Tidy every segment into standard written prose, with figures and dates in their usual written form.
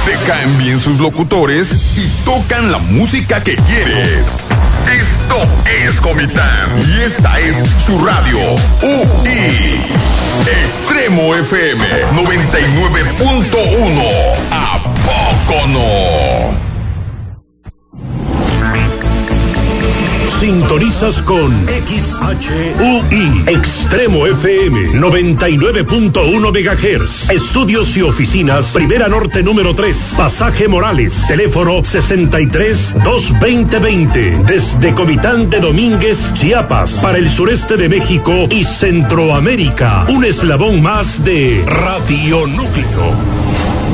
te caen bien sus locutores y tocan la música que quieres. Esto es Comitán y esta es su radio UI. Extremo FM 99.1. ¿A poco no? Sintonizas con XHUI Extremo FM 99.1 MHz. Estudios y oficinas Primera Norte número 3, Pasaje Morales, teléfono 63-220-20. Desde Comitán de Domínguez, Chiapas, para el sureste de México y Centroamérica. Un eslabón más de Radio Núcleo.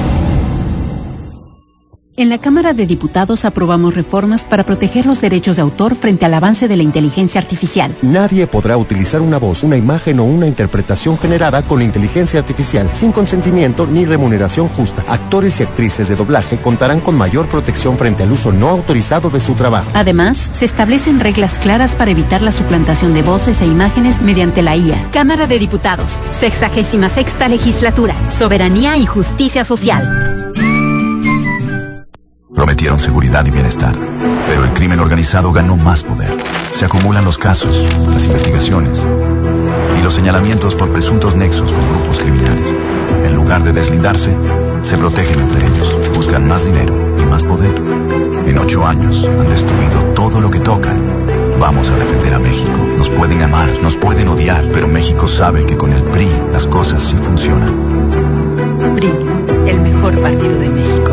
En la Cámara de Diputados aprobamos reformas para proteger los derechos de autor frente al avance de la inteligencia artificial. Nadie podrá utilizar una voz, una imagen o una interpretación generada con inteligencia artificial sin consentimiento ni remuneración justa. Actores y actrices de doblaje contarán con mayor protección frente al uso no autorizado de su trabajo. Además, se establecen reglas claras para evitar la suplantación de voces e imágenes mediante la IA. Cámara de Diputados, 66ª Legislatura, Soberanía y Justicia Social. Prometieron seguridad y bienestar, pero el crimen organizado ganó más poder. Se acumulan los casos, las investigaciones y los señalamientos por presuntos nexos con grupos criminales. En lugar de deslindarse, se protegen entre ellos, buscan más dinero y más poder. En 8 años han destruido todo lo que tocan. Vamos a defender a México. Nos pueden amar, nos pueden odiar, pero México sabe que con el PRI las cosas sí funcionan. PRI, el mejor partido de México.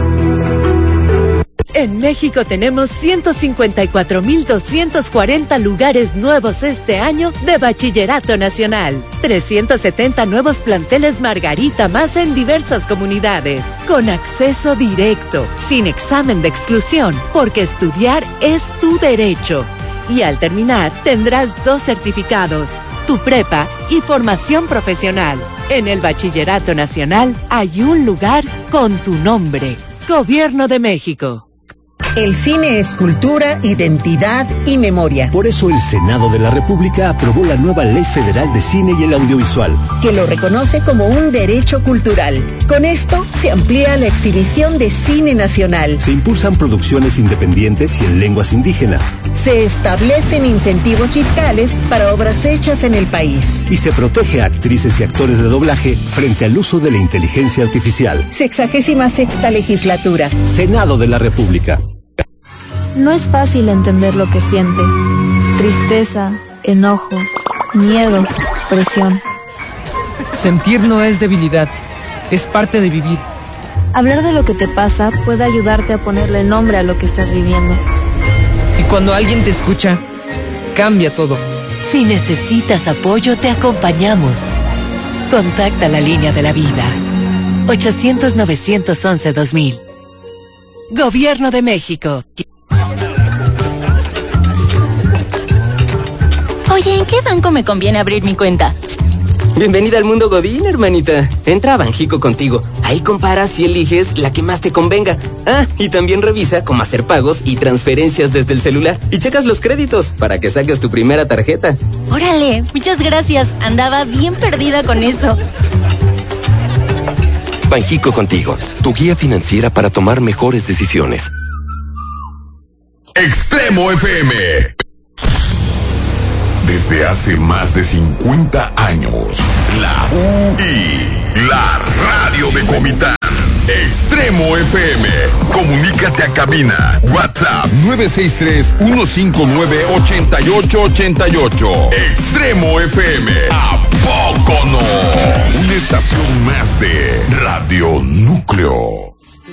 En México tenemos 154.240 lugares nuevos este año de Bachillerato Nacional. 370 nuevos planteles Margarita más en diversas comunidades. Con acceso directo, sin examen de exclusión, porque estudiar es tu derecho. Y al terminar tendrás 2 certificados, tu prepa y formación profesional. En el Bachillerato Nacional hay un lugar con tu nombre. Gobierno de México. El cine es cultura, identidad y memoria. Por eso el Senado de la República aprobó la nueva Ley Federal de Cine y el Audiovisual, que lo reconoce como un derecho cultural. Con esto se amplía la exhibición de cine nacional. Se impulsan producciones independientes y en lenguas indígenas. Se establecen incentivos fiscales para obras hechas en el país. Y se protege a actrices y actores de doblaje frente al uso de la inteligencia artificial. 66ª Legislatura. Senado de la República. No es fácil entender lo que sientes. Tristeza, enojo, miedo, presión. Sentir no es debilidad, es parte de vivir. Hablar de lo que te pasa puede ayudarte a ponerle nombre a lo que estás viviendo. Y cuando alguien te escucha, cambia todo. Si necesitas apoyo, te acompañamos. Contacta la línea de la vida. 800-911-2000. Gobierno de México. Oye, ¿en qué banco me conviene abrir mi cuenta? Bienvenida al mundo Godín, hermanita. Entra a Banjico Contigo. Ahí comparas y eliges la que más te convenga. Ah, y también revisa cómo hacer pagos y transferencias desde el celular. Y checas los créditos para que saques tu primera tarjeta. Órale, muchas gracias. Andaba bien perdida con eso. Banjico Contigo, tu guía financiera para tomar mejores decisiones. Extremo FM. Desde hace más de 50 años, la UI, la radio de Comitán. Extremo FM. Comunícate a cabina. WhatsApp 963-159-8888. Extremo FM. ¿A poco no? Una estación más de Radio Núcleo.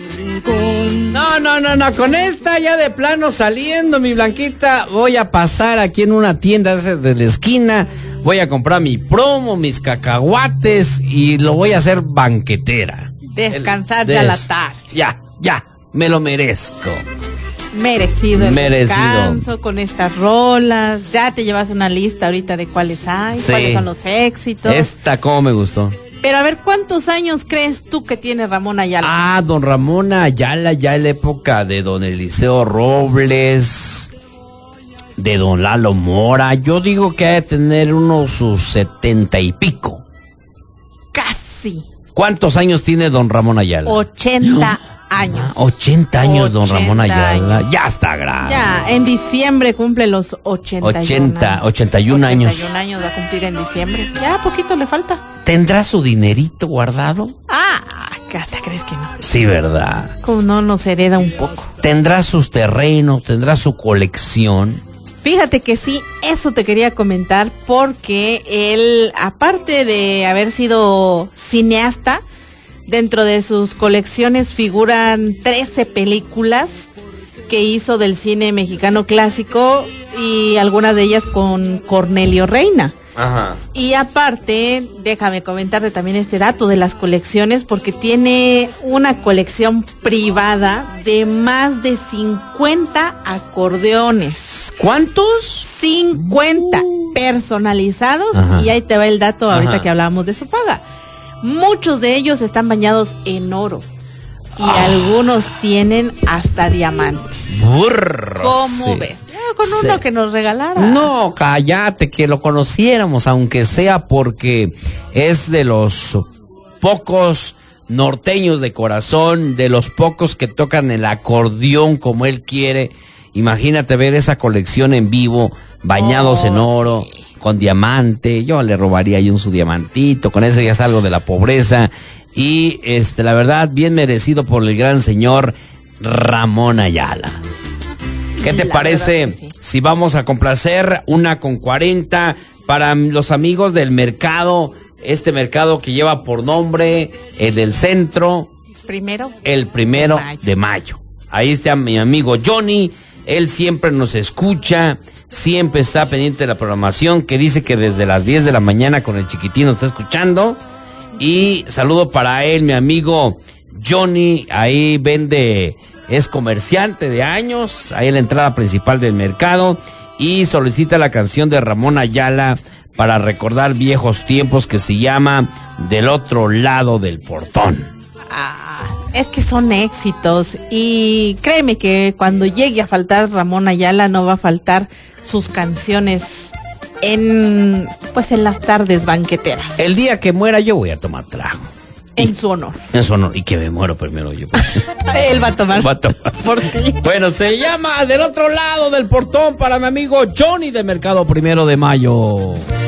No, con esta ya de plano saliendo, mi Blanquita, voy a pasar aquí en una tienda de la esquina, voy a comprar mi promo, mis cacahuates y lo voy a hacer banquetera. Descansar ya la tarde. Ya, me lo merezco. Merecido el descanso con estas rolas. Ya te llevas una lista ahorita de cuáles hay, sí. Cuáles son los éxitos. Esta cómo me gustó. Pero a ver, ¿cuántos años crees tú que tiene Ramón Ayala? Don Ramón Ayala, ya en la época de don Eliseo Robles, de don Lalo Mora. Yo digo que ha de tener unos sus 70 y pico. Casi. ¿Cuántos años tiene don Ramón Ayala? 80 años. 80 años, don Ramón Ayala. Ya está grande. Ya, en diciembre cumple los 81 años. 81 años. 81 años va a cumplir en diciembre. Ya poquito le falta. ¿Tendrá su dinerito guardado? Que hasta crees que no. Sí, ¿verdad? Como no nos hereda un poco. ¿Tendrá sus terrenos? ¿Tendrá su colección? Fíjate que sí, eso te quería comentar porque él, aparte de haber sido cineasta, dentro de sus colecciones figuran 13 películas que hizo del cine mexicano clásico y algunas de ellas con Cornelio Reina. Ajá. Y aparte, déjame comentarte también este dato de las colecciones, porque tiene una colección privada de más de 50 acordeones. ¿Cuántos? 50 personalizados. Ajá. Y ahí te va el dato ahorita que hablábamos de su paga. Muchos de ellos están bañados en oro. Y algunos tienen hasta diamantes. ¿Cómo ves? Con uno que nos regalara. No, cállate, que lo conociéramos, aunque sea porque es de los pocos norteños de corazón, de los pocos que tocan el acordeón como él quiere. Imagínate ver esa colección en vivo, bañados en oro, sí, con diamante. Yo le robaría ahí su diamantito, con eso ya salgo de la pobreza. Y la verdad, bien merecido por el gran señor Ramón Ayala. ¿Qué te parece si vamos a complacer 1:40 para los amigos del mercado? Este mercado que lleva por nombre el del centro. El primero de mayo. Ahí está mi amigo Johnny. Él siempre nos escucha, siempre está pendiente de la programación, que dice que desde las 10 de la mañana con el chiquitín nos está escuchando. Y saludo para él, mi amigo Johnny. Ahí vende, es comerciante de años, ahí en la entrada principal del mercado, y solicita la canción de Ramón Ayala para recordar viejos tiempos, que se llama Del otro lado del portón. Es que son éxitos, y créeme que cuando llegue a faltar Ramón Ayala no va a faltar sus canciones en las tardes banqueteras. El día que muera yo voy a tomar trago. En su honor. En su honor. Y que me muero primero yo. Él va a tomar. Por ti. Bueno, se llama Del otro lado del portón para mi amigo Johnny de Mercado 1 de Mayo.